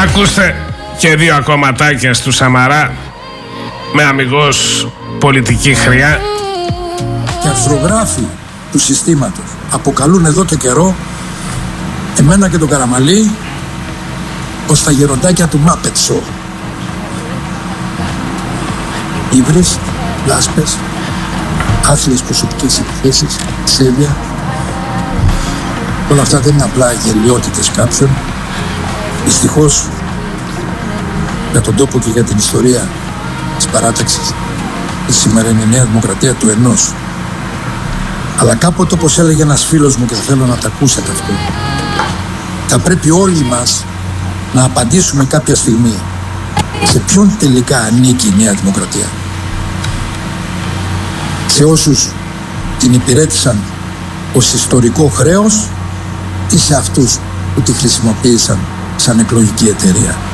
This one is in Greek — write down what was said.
Ακούστε και δύο ακομματάκια του Σαμαρά με αμιγώς πολιτική χρειά. Και αρθρογράφοι του συστήματος αποκαλούν εδώ το καιρό εμένα και τον Καραμαλή ως τα γεροντάκια του Muppet Show. Ήβρις, λάσπες, άθλιες προσωπικές επιθέσεις, ξέβια. Όλα αυτά δεν είναι απλά γελιότητες κάποιων. Δυστυχώς για τον τόπο και για την ιστορία της παράταξης σήμερα είναι η Νέα Δημοκρατία του ενός. Αλλά κάποτε, όπως έλεγε ένας φίλος μου, και θέλω να το ακούσετε αυτό, θα πρέπει όλοι μας να απαντήσουμε κάποια στιγμή σε ποιον τελικά ανήκει η Νέα Δημοκρατία. Σε όσους την υπηρέτησαν ως ιστορικό χρέος ή σε αυτούς που τη χρησιμοποίησαν σαν εκλογική εταιρεία.